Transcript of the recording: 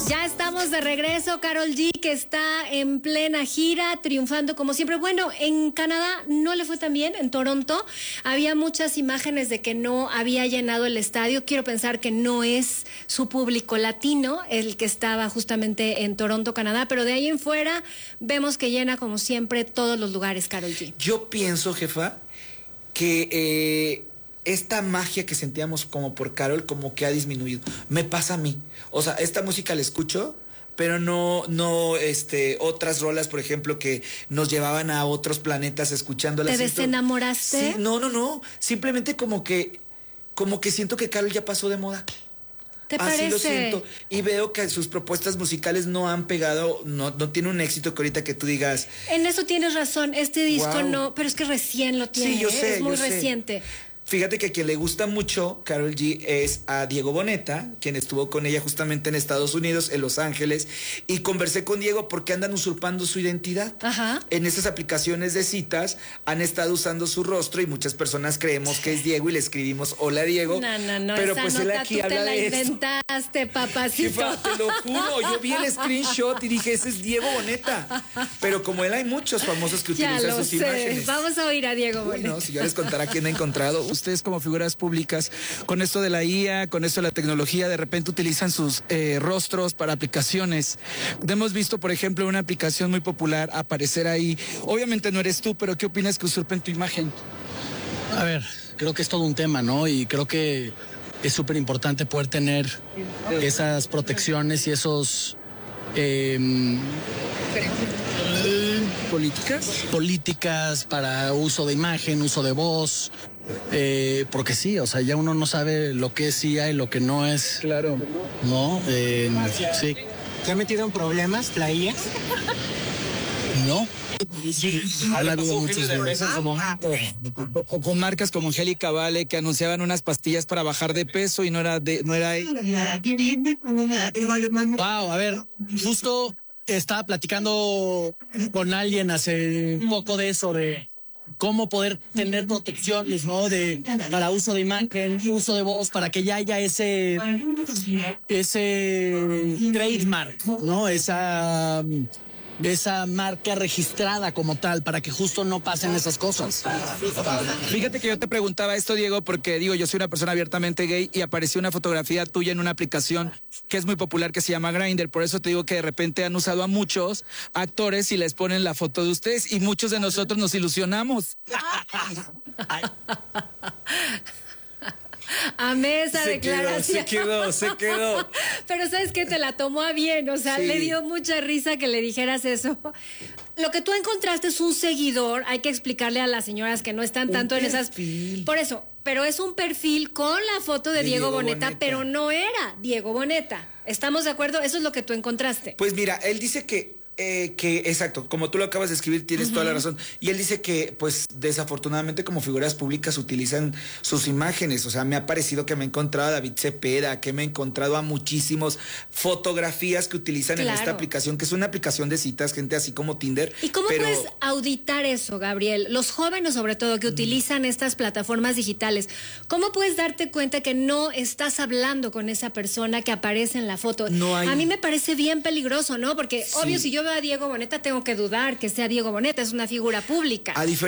Ya estamos de regreso, Karol G, que está en plena gira, triunfando como siempre. Bueno, en Canadá no le fue tan bien, en Toronto había muchas imágenes de que no había llenado el estadio. Quiero pensar que no es su público latino el que estaba justamente en Toronto, Canadá, pero de ahí en fuera vemos que llena como siempre todos los lugares, Karol G. Yo pienso, jefa, que esta magia que sentíamos como por Karol como que ha disminuido. Me pasa a mí. O sea, esta música la escucho, pero no otras rolas, por ejemplo, que nos llevaban a otros planetas escuchándolas. ¿Te desenamoraste? Sí, no. Simplemente como que siento que Karol ya pasó de moda. ¿Te parece? Así lo siento. Y veo que sus propuestas musicales no han pegado, no tiene un éxito que ahorita que tú digas. En eso tienes razón, este disco no, pero es que recién lo tiene, sí, yo sé, es muy reciente. Fíjate que a quien le gusta mucho Karol G es a Diego Boneta, quien estuvo con ella justamente en Estados Unidos, en Los Ángeles, y conversé con Diego porque andan usurpando su identidad. Ajá. En esas aplicaciones de citas han estado usando su rostro y muchas personas creemos que es Diego y le escribimos hola Diego. No, pero esa pues nota él aquí tú habla te la de esto. inventaste, papacito. Jefa, te lo juro, yo vi el screenshot y dije, ese es Diego Boneta. Pero como él hay muchos famosos que utilizan sus imágenes. Vamos a oír a Diego Boneta. No, si yo les contara quién he encontrado. Ustedes como figuras públicas, con esto de la IA, con esto de la tecnología, de repente utilizan sus rostros para aplicaciones. Hemos visto, por ejemplo, una aplicación muy popular aparecer ahí. Obviamente no eres tú, pero ¿qué opinas que usurpen tu imagen? A ver, creo que es todo un tema, ¿no? Y creo que es súper importante poder tener esas protecciones y esos... políticas para uso de imagen, uso de voz, porque sí, o sea, ya uno no sabe lo que es IA y lo que no es. Claro. ¿No? Sí. ¿Te ha metido en problemas la IA? No. Habla muchas veces O con marcas como Angélica Vale que anunciaban unas pastillas para bajar de peso y no era Wow, a ver, justo estaba platicando con alguien hace un poco de eso, de cómo poder tener protecciones, ¿no? Para uso de imagen, uso de voz, para que ya haya ese trademark, ¿no? Esa marca registrada como tal, para que justo no pasen esas cosas. Fíjate que yo te preguntaba esto, Diego, porque digo, yo soy una persona abiertamente gay y apareció una fotografía tuya en una aplicación que es muy popular que se llama Grindr. Por eso te digo que de repente han usado a muchos actores y les ponen la foto de ustedes y muchos de nosotros nos ilusionamos. Amé esa declaración. Se quedó. Pero ¿sabes qué? Te la tomó a bien, o sea, sí. Le dio mucha risa que le dijeras eso. Lo que tú encontraste es un seguidor, hay que explicarle a las señoras que no están tanto en esas... Por eso, pero es un perfil con la foto de Diego Boneta, pero no era Diego Boneta. ¿Estamos de acuerdo? Eso es lo que tú encontraste. Pues mira, él dice que exacto, como tú lo acabas de escribir, tienes toda la razón. Y él dice que, pues, desafortunadamente como figuras públicas utilizan sus imágenes. O sea, me ha parecido que me he encontrado a David Cepeda, que me he encontrado a muchísimos fotografías que utilizan en esta aplicación, que es una aplicación de citas, gente así como Tinder. ¿Y cómo puedes auditar eso, Gabriel? Los jóvenes, sobre todo, que utilizan estas plataformas digitales, ¿cómo puedes darte cuenta que no estás hablando con esa persona que aparece en la foto? No hay... A mí me parece bien peligroso, ¿no? Porque, obvio, si yo veo a Diego Boneta, tengo que dudar que sea Diego Boneta, es una figura pública.